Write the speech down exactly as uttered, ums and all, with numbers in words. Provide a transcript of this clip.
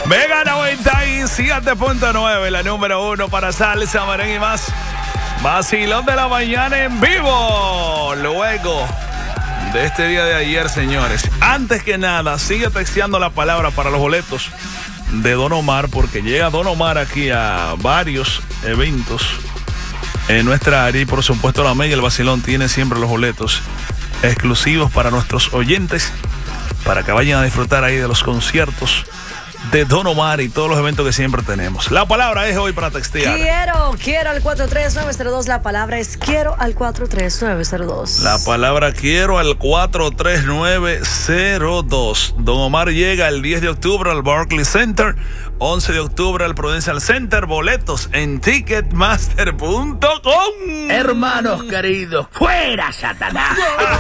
Mega noventa y siete punto nueve, la número uno para salsa, merengue y más. Vacilón de la mañana en vivo. Luego de este día de ayer, señores. Antes que nada, sigue texteando la palabra para los boletos de Don Omar, porque llega Don Omar aquí a varios eventos en nuestra área y por supuesto la Mega, el Vacilón, tiene siempre los boletos exclusivos para nuestros oyentes, para que vayan a disfrutar ahí de los conciertos de Don Omar y todos los eventos que siempre tenemos. La palabra es hoy para textear. Quiero, quiero al cuatro tres nueve cero dos. La palabra es quiero al cuatro tres nueve cero dos. La palabra quiero al cuatro tres nueve cero dos. Don Omar llega el diez de octubre al Barclays Center, once de octubre al Prudential Center. Boletos en ticketmaster punto com. Hermanos queridos, fuera Satanás.